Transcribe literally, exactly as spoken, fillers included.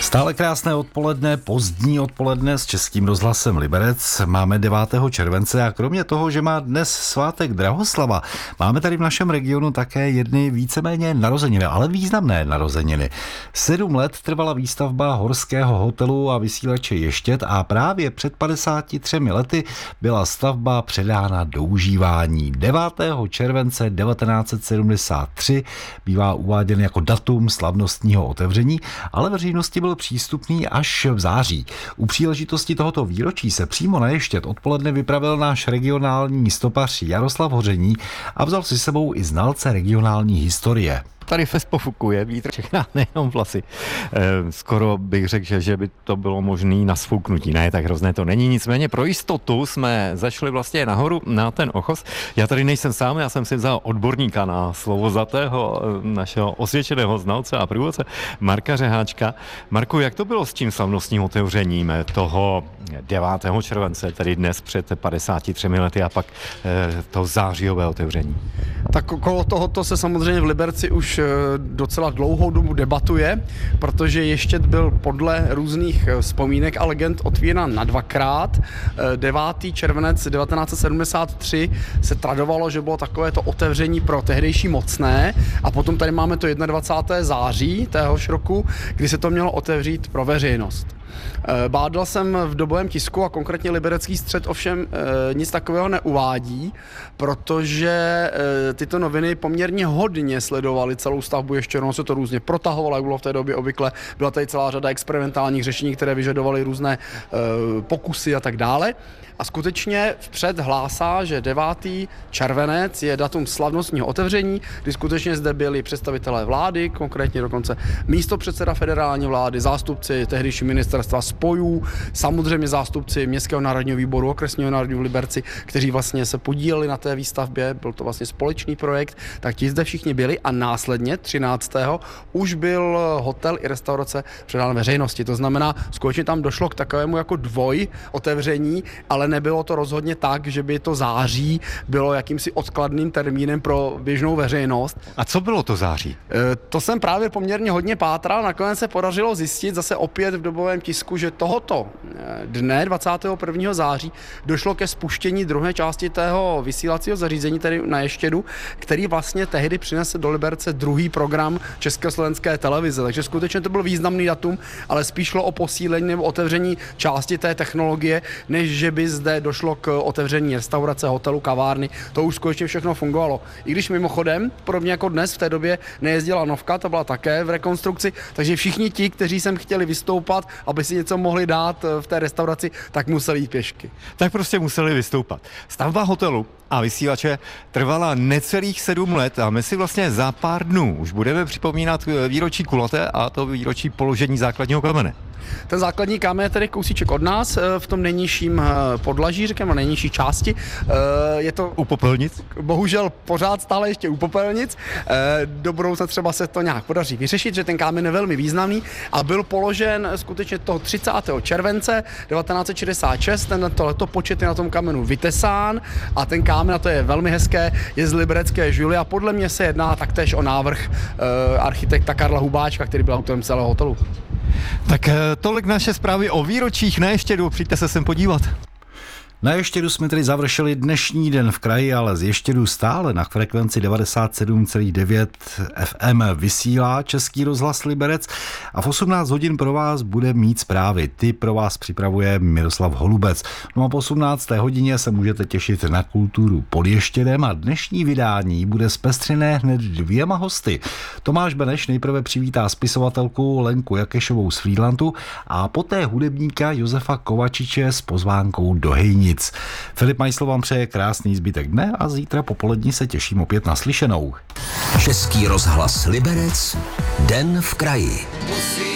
Stále krásné odpoledne, pozdní odpoledne s Českým rozhlasem Liberec. Máme devátého července a kromě toho, že má dnes svátek Drahoslava, máme tady v našem regionu také jedny víceméně narozeniny, ale významné narozeniny. Sedm let trvala výstavba horského hotelu a vysílače Ještěd a právě před padesáti třemi lety byla stavba předána do užívání. devátého července devatenáct set sedmdesát tři bývá uváděn jako datum slavnostního otevření, ale veřejnosti byl přístupný až v září. U příležitosti tohoto výročí se přímo na Ještěd odpoledne vypravil náš regionální stopař Jaroslav Hoření a vzal si sebou i znalce regionální historie. Tady fest pofukuje, vítr všechna, nejenom vlasy. E, skoro bych řekl, že, že by to bylo možné na sfouknutí. Ne, tak hrozné to není. Nicméně pro jistotu jsme zašli vlastně nahoru na ten ochos. Já tady nejsem sám, já jsem si vzal odborníka na slovozatého, našeho osvědčeného znalce a průvodce Marka Řeháčka. Marku, jak to bylo s tím slavnostním otevřením toho devátého července, tedy dnes před padesáti třemi lety a pak e, to zářijové otevření? Tak okolo tohoto se samozřejmě v Liberci už docela dlouhou dobu debatuje, protože Ještěd byl podle různých vzpomínek a legend otvírán na dvakrát. devátý červenec devatenáct set sedmdesát tři se tradovalo, že bylo takové to otevření pro tehdejší mocné a potom tady máme to dvacátého prvního září téhož roku, kdy se to mělo otevřít pro veřejnost. Bádal jsem v dobovém tisku a konkrétně Liberecký střed ovšem nic takového neuvádí, protože tyto noviny poměrně hodně sledovaly celou stavbu ještě, ono se to různě protahovalo, jak bylo v té době obvykle, byla tady celá řada experimentálních řešení, které vyžadovaly různé pokusy a tak dále. A skutečně vpřed hlásá, že devátý červenec je datum slavnostního otevření, kdy skutečně zde byli představitelé vlády, konkrétně dokonce místopředseda federální vlády, zástupci tehdejší ministerstva spojů, samozřejmě zástupci Městského národního výboru, okresního národního v Liberci, kteří vlastně se podíleli na té výstavbě, byl to vlastně společný projekt, tak ti zde všichni byli a následně třináctého už byl hotel i restaurace předán veřejnosti. To znamená, skutečně tam došlo k takovému jako dvoj otevření, ale nebylo to rozhodně tak, že by to září bylo jakýmsi odkladným termínem pro běžnou veřejnost. A co bylo to září? E, to jsem právě poměrně hodně pátral, nakonec se podařilo zjistit zase opět v dobovém tisku, že tohoto dne dvacátého prvního září došlo ke spuštění druhé části tého vysílacího zařízení, tedy na Ještědu, který vlastně tehdy přinesl do Liberce druhý program Československé televize. Takže skutečně to byl významný datum, ale spíš šlo o posílení nebo otevření části té technologie, než že by zde došlo k otevření restaurace, hotelu, kavárny. To už skutečně všechno fungovalo. I když mimochodem, podobně jako dnes v té době nejezdila Novka, ta byla také v rekonstrukci, takže všichni ti, kteří sem chtěli vystoupat, aby si něco mohli dát v té restauraci, tak museli jít pěšky. Tak prostě museli vystoupat. Stavba hotelu a vysílače trvala necelých sedm let a my si vlastně za pár dnů už budeme připomínat výročí kulaté a to výročí položení základního kamene. Ten základní kámen je tedy kousíček od nás, v tom nejnižším podlaží, řekněme, nejnižší části. Je to u Popelnic? Bohužel pořád stále ještě u Popelnic. Do budoucna třeba se to nějak podaří vyřešit, že ten kámen je velmi významný a byl položen skutečně toho třicátého července devatenáct set šedesát šest. Tento letopočet je na tom kamenu vytesán a ten kámen, a to je velmi hezké, je z liberecké žuly a podle mě se jedná taktéž o návrh architekta Karla Hubáčka, který byl autorem celého hotelu. Tak tolik naše zprávy o výročích na Ještědu, přijďte se sem podívat. Na Ještědu jsme tedy završili dnešní den v kraji, ale z Ještědu stále na frekvenci devadesát sedm celá devět ef em vysílá Český rozhlas Liberec a v osmnáct hodin pro vás bude mít zprávy. Ty pro vás připravuje Miroslav Holubec. No a po osmnácté hodině se můžete těšit na kulturu pod Ještědem a dnešní vydání bude zpestřené hned dvěma hosty. Tomáš Beneš nejprve přivítá spisovatelku Lenku Jakešovou z Frýdlantu a poté hudebníka Josefa Kovačiče s pozvánkou do Hejnic. Filip Majsl vám přeje krásný zbytek dne a zítra popolední se těším opět na slyšenou. Český rozhlas Liberec, den v kraji.